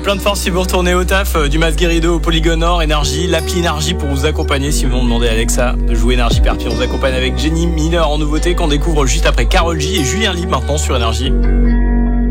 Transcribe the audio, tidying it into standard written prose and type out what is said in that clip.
plein de force si vous retournez au taf, du Masguerido au Polygone Nord, Énergie, l'appli Énergie pour vous accompagner. Si vous demandez à Alexa de jouer Énergie Perpignan, on vous accompagne avec Jenny Miller en nouveauté qu'on découvre juste après Karol G et Julien Libre maintenant sur Énergie.